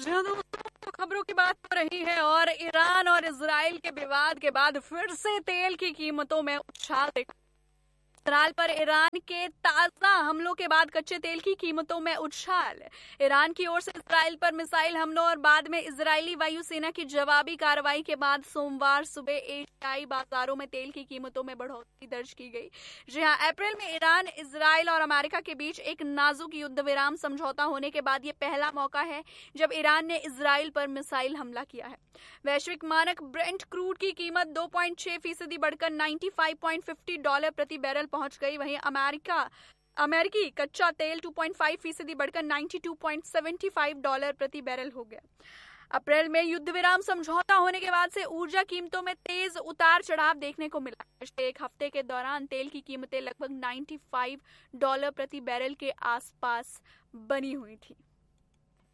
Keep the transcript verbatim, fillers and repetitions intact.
जी हाँ दोस्तों, तो खबरों की बात हो रही है और ईरान और इजराइल के विवाद के बाद फिर से तेल की कीमतों में उछाल देखा। इसराइल पर ईरान के ताजा हमलों के बाद कच्चे तेल की कीमतों में उछाल। ईरान की ओर से इसराइल पर मिसाइल हमलों और बाद में इजरायली वायुसेना की जवाबी कार्रवाई के बाद सोमवार सुबह एशियाई बाजारों में तेल की कीमतों में बढ़ोतरी दर्ज की गई। जी हां, अप्रैल में ईरान, इजराइल और अमेरिका के बीच एक नाजुक युद्ध विराम समझौता होने के बाद ये पहला मौका है जब ईरान ने इजराइल पर मिसाइल हमला किया है। वैश्विक मानक ब्रेंट क्रूड की कीमत दो पॉइंट छह फीसदी बढ़कर पचानवे पॉइंट पचास डॉलर प्रति बैरल पहुंच गई। वहीं अमेरिका अमेरिकी कच्चा तेल दो पॉइंट पाँच फीसदी बढ़कर बानवे पॉइंट सात डॉलर प्रति बैरल हो गया। अप्रैल में युद्ध विराम समझौता होने के बाद से ऊर्जा कीमतों में तेज उतार चढ़ाव देखने को मिला। पिछले एक हफ्ते के दौरान तेल की कीमतें लगभग पचानवे डॉलर प्रति बैरल के आसपास बनी हुई थी।